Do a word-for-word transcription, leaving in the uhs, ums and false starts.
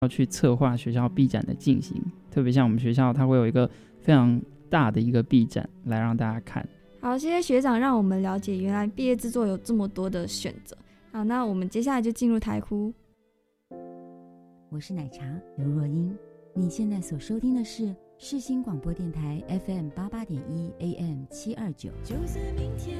要去策划学校毕展的进行，特别像我们学校它会有一个非常大的一个毕展来让大家看。 好，谢谢学长让我们了解原来毕业制作有这么多的选择。好，那我们接下来就进入台呼。 我是奶茶刘若英，你现在所收听的是世新广播电台 F M 八八点一 A M 七二九。就算明天